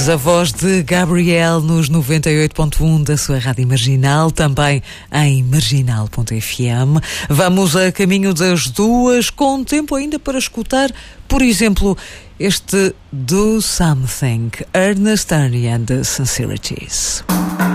A voz de Gabriel nos 98.1 da sua Rádio Marginal, também em marginal.fm. Vamos a caminho das 2, com tempo ainda para escutar, por exemplo, este Do Something, Ernest Turing and the Sincerities.